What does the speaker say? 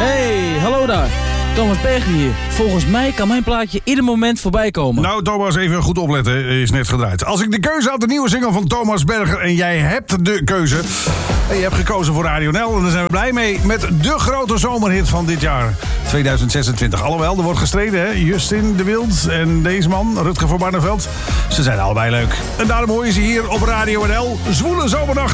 Hey, hallo daar. Thomas Berger hier. Volgens mij kan mijn plaatje ieder moment voorbij komen. Nou, Thomas, even goed opletten. Is net gedraaid. Als ik de keuze had, de nieuwe single van Thomas Berger... en jij hebt de keuze... en je hebt gekozen voor Radio NL... en daar zijn we blij mee met de grote zomerhit van dit jaar. 2026. Alhoewel, er wordt gestreden, hè. Justin de Wild en deze man, Rutger van Barneveld. Ze zijn allebei leuk. En daarom hoor je ze hier op Radio NL. Zwoele zomernacht.